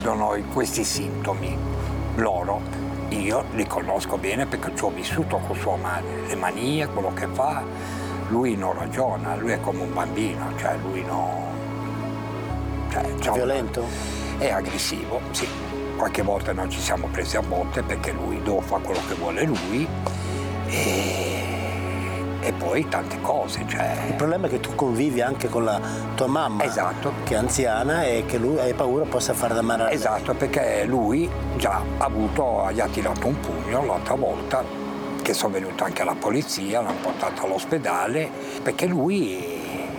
Hanno questi sintomi, loro, io li conosco bene perché ci ho vissuto con sua madre, le manie, quello che fa, lui non ragiona, lui è come un bambino, cioè lui no... Cioè, è violento? È aggressivo, sì. Qualche volta noi ci siamo presi a botte perché lui dopo fa quello che vuole lui e poi tante cose. Cioè... Il problema è che tu convivi anche con la tua mamma, esatto, che è anziana e che lui hai paura possa far da male. Esatto, perché lui già gli ha tirato un pugno l'altra volta, che sono venuto anche alla polizia, l'hanno portato all'ospedale, perché lui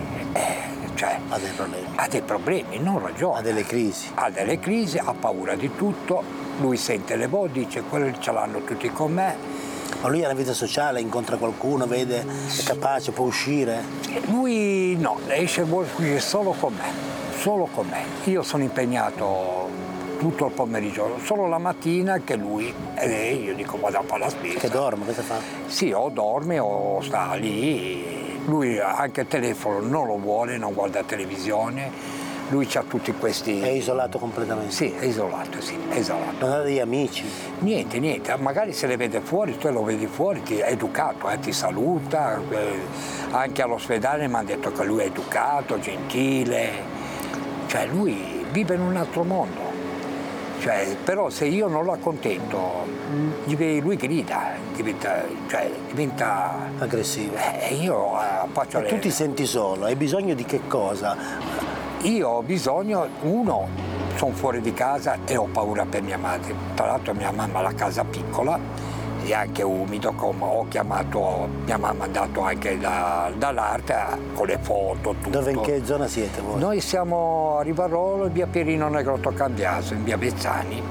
ha dei problemi, non ragiona. Ha delle crisi. Ha delle crisi, ha paura di tutto, lui sente le voci, dice quelli ce l'hanno tutti con me. Ma lui ha una vita sociale, incontra qualcuno, vede, è capace, può uscire? Lui no, esce, vuole uscire solo con me. Io sono impegnato tutto il pomeriggio, solo la mattina che lui, e io dico vado a fare la spesa. Che dorme, cosa fa? Sì, o dorme o sta lì. Lui anche il telefono non lo vuole, non guarda televisione, lui ha tutti questi... È isolato completamente? Sì, è isolato, sì, è isolato. Non ha degli amici? Niente, magari se le vede fuori, tu lo vedi fuori, è educato, ti saluta, anche all'ospedale mi hanno detto che lui è educato, gentile, cioè lui vive in un altro mondo. Cioè, però se io non lo accontento, lui grida, diventa aggressivo. Io faccio e tu ti senti solo, hai bisogno di che cosa? Io ho bisogno, sono fuori di casa e ho paura per mia madre. Tra l'altro mia mamma ha la casa piccola e anche umido, come ho chiamato, mia mamma ha dato anche dall'arte con le foto, tutto. Dove, in che zona siete voi? Noi siamo a Rivarolo, in via Pierino Negrotto Cambiaso, in via Bezzani.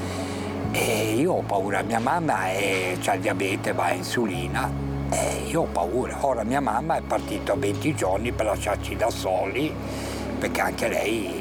E io ho paura, mia mamma ha il diabete, va a insulina e io ho paura. Ora mia mamma è partita 20 giorni per lasciarci da soli, perché anche lei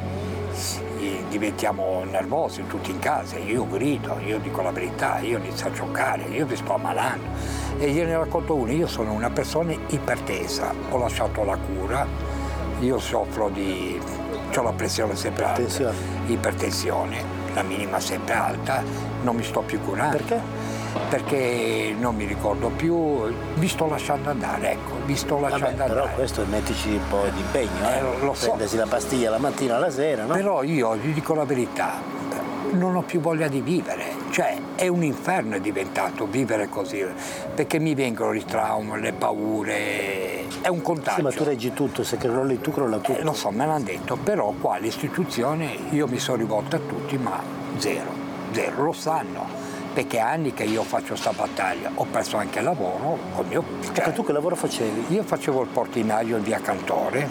diventiamo nervosi tutti in casa, io grido, io dico la verità, io inizio a giocare, io mi sto ammalando. E gliene racconto uno, io sono una persona ipertesa, ho lasciato la cura, io soffro ho la pressione sempre alta, ipertensione, la minima sempre alta, non mi sto più curando. Perché? Perché non mi ricordo più, mi sto lasciando andare, andare. Però questo mettici un po' di impegno, lo so. Prendersi la pastiglia la mattina alla sera, no? Però io vi dico la verità, non ho più voglia di vivere, cioè è un inferno è diventato vivere così, perché mi vengono i traumi, le paure, è un contagio. Sì, ma tu reggi tutto, se crolli tu crolla tutto. Lo so, me l'hanno detto, però qua l'istituzione io mi sono rivolto a tutti, ma zero, lo sanno. Perché è anni che io faccio sta battaglia, ho perso anche il lavoro con mio... Ecco, tu che lavoro facevi? Io facevo il portinaio in via Cantore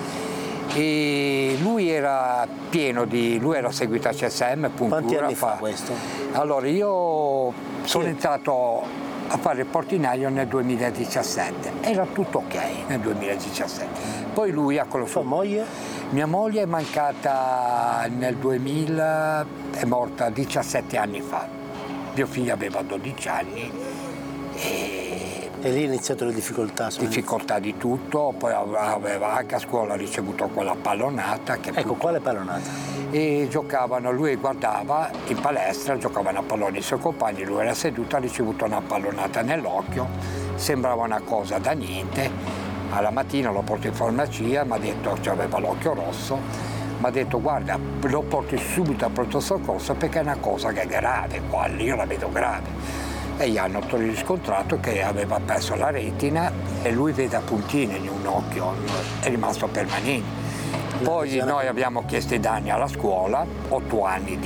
e lui era lui era seguito a CSM, puntura. Quanti anni fa questo? Allora io sono entrato a fare il portinaio nel 2017, era tutto ok nel 2017. Poi lui ha conosciuto... Tua moglie? Mia moglie è mancata nel 2000, è morta 17 anni fa. Mio figlio aveva 12 anni e lì è iniziato le difficoltà. Difficoltà di tutto, poi aveva anche a scuola ricevuto quella pallonata. Quale pallonata? E giocavano, lui guardava in palestra, giocavano a pallone i suoi compagni, lui era seduto, ha ricevuto una pallonata nell'occhio, sembrava una cosa da niente. Alla mattina lo porto in farmacia, mi ha detto che aveva l'occhio rosso. Mi ha detto guarda, lo porti subito a pronto soccorso perché è una cosa che è grave, qua io la vedo grave. E gli hanno riscontrato che aveva perso la retina e lui vede a puntine in un occhio, è rimasto permanente. Poi noi abbiamo chiesto i danni alla scuola, 8 anni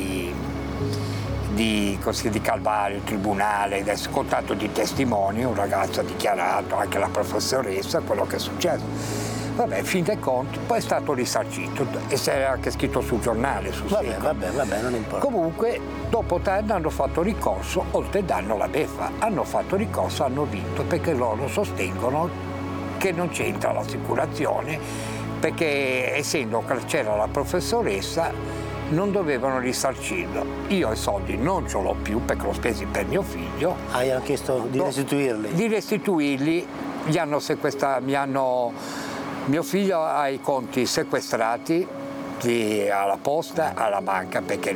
di calvario, tribunale, contatto di testimoni, un ragazzo ha dichiarato, anche la professoressa, quello che è successo. Vabbè, fin dei conti, poi è stato risarcito e si era anche scritto sul giornale. Vabbè, non importa. Comunque, dopo 3 anni hanno fatto ricorso, oltre danno la beffa, hanno fatto ricorso, hanno vinto, perché loro sostengono che non c'entra l'assicurazione, perché essendo che c'era la professoressa, non dovevano risarcirlo. Io i soldi non ce l'ho più perché l'ho spesi per mio figlio. Hai chiesto di restituirli? Di restituirli, mio figlio ha i conti sequestrati alla posta, alla banca, perché